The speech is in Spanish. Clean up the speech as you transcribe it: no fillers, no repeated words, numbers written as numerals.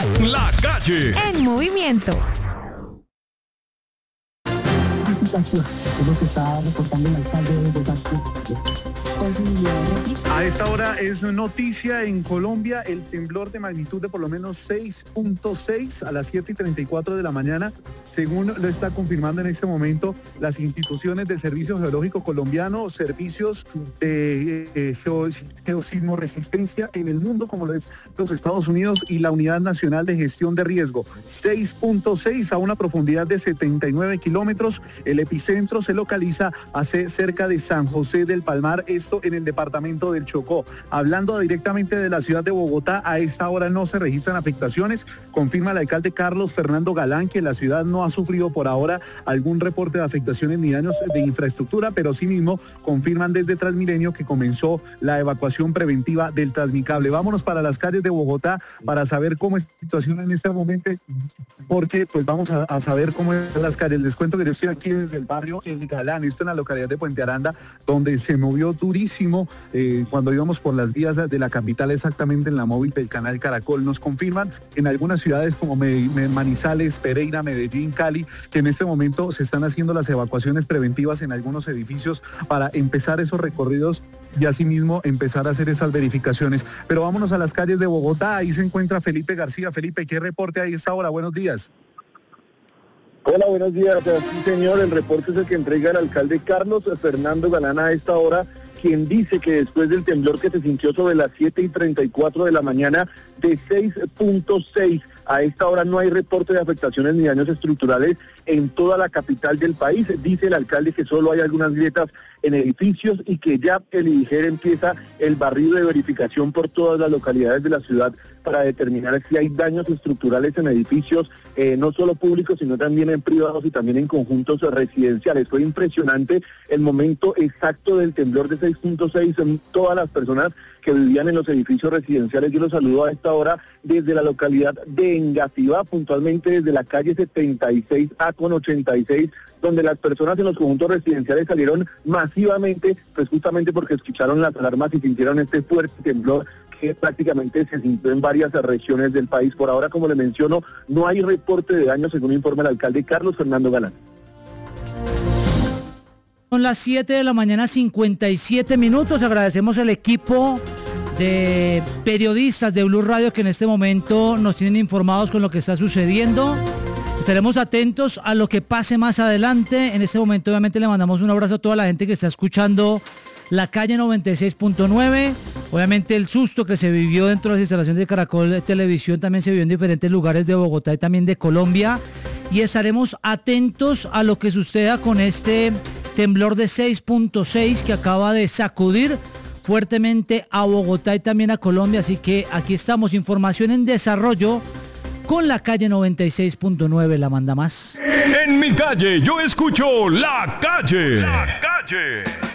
La Calle. En movimiento. ¿Cómo se está reportando el alcalde de Bogotá? A esta hora es noticia en Colombia el temblor de magnitud de por lo menos 6.6 a las 7:34 de la mañana, según lo está confirmando en este momento las instituciones del Servicio Geológico Colombiano, servicios de geosismo resistencia en el mundo, como lo es los Estados Unidos y la Unidad Nacional de Gestión de Riesgo. 6.6 a una profundidad de 79 kilómetros. El epicentro se localiza cerca de San José del Palmar, esto en el departamento del Chocó. Hablando directamente de la ciudad de Bogotá, a esta hora no se registran afectaciones. Confirma el alcalde Carlos Fernando Galán que la ciudad no ha sufrido por ahora algún reporte de afectaciones ni daños de infraestructura, pero sí mismo confirman desde Transmilenio que comenzó la evacuación preventiva del Transmicable. Vámonos para las calles de Bogotá para saber cómo es la situación en este momento, porque pues vamos a saber cómo es las calles. Les cuento que yo estoy aquí desde el barrio El Galán, esto en la localidad de Puente Aranda, donde se movió durísimo cuando íbamos por las vías de la capital, exactamente en la móvil del canal Caracol. Nos confirman en algunas ciudades como Manizales, Pereira, Medellín, Cali, que en este momento se están haciendo las evacuaciones preventivas en algunos edificios para empezar esos recorridos y asimismo empezar a hacer esas verificaciones. Pero vámonos a las calles de Bogotá, ahí se encuentra Felipe García. Felipe, ¿qué reporte hay a esta hora? Buenos días. Hola, buenos días. Sí, señor, el reporte es el que entrega el alcalde Carlos Fernando Galán a esta hora, quien dice que después del temblor que se sintió sobre las 7:34 de la mañana de 6.6, a esta hora no hay reporte de afectaciones ni daños estructurales en toda la capital del país. Dice el alcalde que solo hay algunas grietas en edificios y que ya el IDIGER empieza el barrido de verificación por todas las localidades de la ciudad para determinar si hay daños estructurales en edificios, no solo públicos, sino también en privados y también en conjuntos residenciales. Fue impresionante el momento exacto del temblor de 6.6 en todas las personas que vivían en los edificios residenciales. Yo los saludo a esta hora desde la localidad de Engativá, puntualmente desde la calle 76A con 86, donde las personas en los conjuntos residenciales salieron masivamente, pues justamente porque escucharon las alarmas y sintieron este fuerte temblor que prácticamente se sintió en varias regiones del país. Por ahora, como le menciono, no hay reporte de daño, según informa el alcalde Carlos Fernando Galán. Son las 7 de la mañana, 57 minutos. Agradecemos al equipo de periodistas de Blue Radio que en este momento nos tienen informados con lo que está sucediendo. Estaremos atentos a lo que pase más adelante. En este momento, obviamente, le mandamos un abrazo a toda la gente que está escuchando La Calle 96.9. Obviamente el susto que se vivió dentro de las instalaciones de Caracol de Televisión también se vivió en diferentes lugares de Bogotá y también de Colombia. Y estaremos atentos a lo que suceda con este temblor de 6.6 que acaba de sacudir fuertemente a Bogotá y también a Colombia. Así que aquí estamos, información en desarrollo con La Calle 96.9, la manda más. En mi calle yo escucho La Calle. La Calle.